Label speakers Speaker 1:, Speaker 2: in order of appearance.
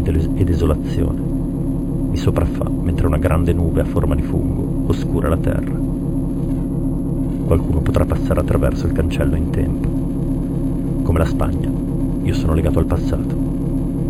Speaker 1: e desolazione. Mi sopraffà mentre una grande nube a forma di fungo oscura la terra. Qualcuno potrà passare attraverso il cancello in tempo. Come la Spagna, io sono legato al passato.